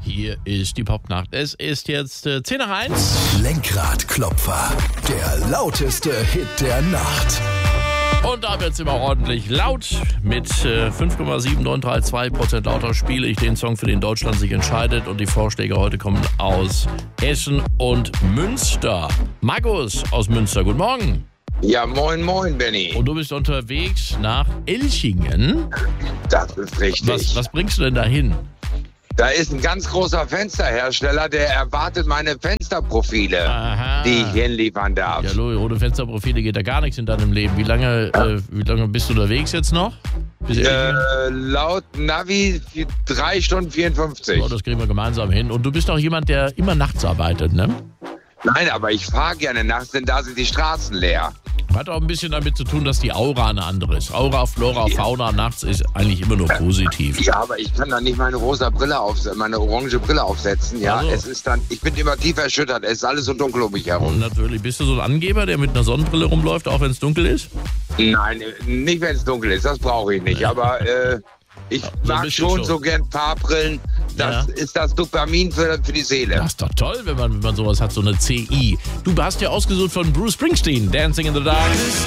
Hier ist die Popnacht. Es ist jetzt 10 nach 1. Lenkradklopfer, der lauteste Hit der Nacht. Und da wird es immer ordentlich laut. Mit 5,7932% lauter spiele ich den Song, für den Deutschland sich entscheidet. Und die Vorschläge heute kommen aus Essen und Münster. Markus aus Münster, guten Morgen. Ja, moin, moin, Benny. Und du bist unterwegs nach Elchingen. Das ist richtig. Was bringst du denn dahin? Da ist ein ganz großer Fensterhersteller, der erwartet meine Fensterprofile, die ich hinliefern darf. Ja, Louis, ohne Fensterprofile geht da gar nichts in deinem Leben. Wie lange bist du unterwegs jetzt noch? Laut Navi 3 Stunden 54. Oh, das kriegen wir gemeinsam hin. Und du bist auch jemand, der immer nachts arbeitet, ne? Nein, aber ich fahre gerne nachts, denn da sind die Straßen leer. Hat auch ein bisschen damit zu tun, dass die Aura eine andere ist. Aura, Flora, Fauna nachts ist eigentlich immer nur positiv. Ja, aber ich kann da nicht meine rosa Brille meine orange Brille aufsetzen. Ja, also. Es ist dann, ich bin immer tief erschüttert. Es ist alles so dunkel um mich herum. Und natürlich, bist du so ein Angeber, der mit einer Sonnenbrille rumläuft, auch wenn es dunkel ist? Nein, nicht wenn es dunkel ist, das brauche ich nicht. Aber ich mag schon so gern Farbrillen. Das ist das Dopamin für die Seele. Das ist doch toll, wenn man sowas hat, so eine CI. Du hast ja ausgesucht von Bruce Springsteen, Dancing in the Dark.